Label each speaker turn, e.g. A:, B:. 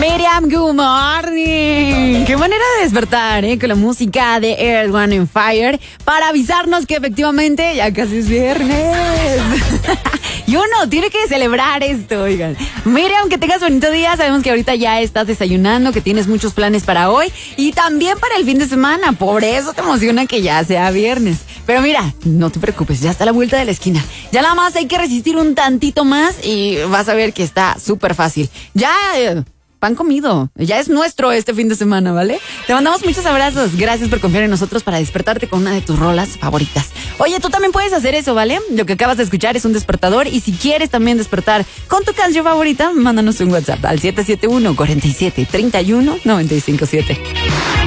A: Miriam, good morning. Qué manera de despertar, con la música de Earth, Wind and Fire para avisarnos que efectivamente ya casi es viernes. Y uno tiene que celebrar esto, oigan. Miriam, que tengas bonito día. Sabemos que ahorita ya estás desayunando, que tienes muchos planes para hoy y también para el fin de semana. Por eso te emociona que ya sea viernes. Pero mira, no te preocupes, ya está a la vuelta de la esquina. Ya nada más hay que resistir un tantito más y vas a ver que está súper fácil. Ya... pan comido. Ya es nuestro este fin de semana, ¿vale? Te mandamos muchos abrazos. Gracias por confiar en nosotros para despertarte con una de tus rolas favoritas. Oye, tú también puedes hacer eso, ¿vale? Lo que acabas de escuchar es un despertador y si quieres también despertar con tu canción favorita, mándanos un WhatsApp al 771-47-31-957.